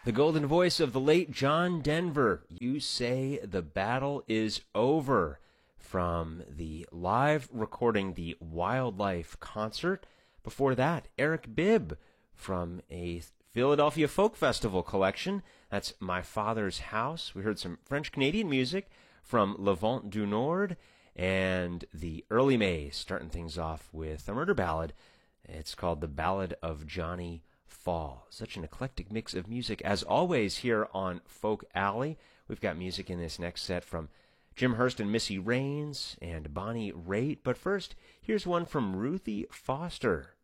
The golden voice of the late John Denver. You Say the Battle is Over, from the live recording, the Wildlife concert. Before that, Eric Bibb from a Philadelphia Folk Festival collection. That's My Father's House. We heard some French-Canadian music from Le Vent du Nord and the Early Mays, starting things off with a murder ballad. It's called The Ballad of Johnny Fall. Such an eclectic mix of music, as always, here on Folk Alley. We've got music in this next set from Jim Hurst and Missy Raines and Bonnie Raitt. But first, here's one from Ruthie Foster.